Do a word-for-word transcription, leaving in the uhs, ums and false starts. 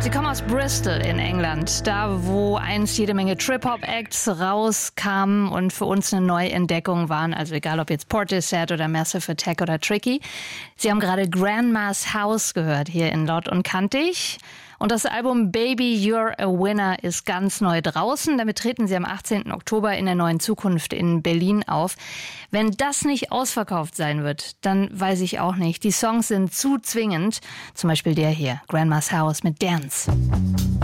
Sie kommen aus Bristol in England, da wo einst jede Menge Trip-Hop-Acts rauskamen und für uns eine Neuentdeckung waren, also egal ob jetzt Portishead oder Massive Attack oder Tricky. Sie haben gerade Grandma's House gehört hier in Laut und Kantig. Und das Album Baby You're a Winner ist ganz neu draußen. Damit treten sie am achtzehnten Oktober in der Neuen Zukunft in Berlin auf. Wenn das nicht ausverkauft sein wird, dann weiß ich auch nicht. Die Songs sind zu zwingend. Zum Beispiel der hier, Grandma's House mit Dance.